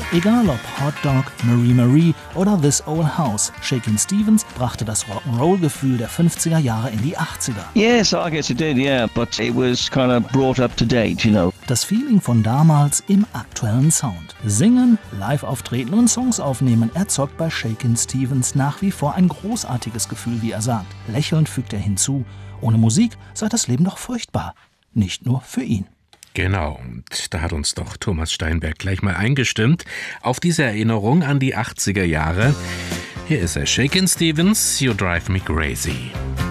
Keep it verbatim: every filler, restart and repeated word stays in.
Egal ob Hot Dog, Marie Marie oder This Old House, Shakin' Stevens brachte das Rock'n'Roll-Gefühl der fünfziger Jahre in die achtziger. Yes, I guess it did, yeah, but it was kind of brought up to date, you know. Das Feeling von damals im aktuellen Sound. Singen, live auftreten und Songs aufnehmen erzeugt bei Shakin' Stevens nach wie vor ein großartiges Gefühl, wie er sagt. Lächelnd fügt er hinzu, ohne Musik sei das Leben doch furchtbar. Nicht nur für ihn. Genau, und da hat uns doch Thomas Steinberg gleich mal eingestimmt auf diese Erinnerung an die achtziger Jahre. Hier ist er, Shakin' Stevens, You Drive Me Crazy.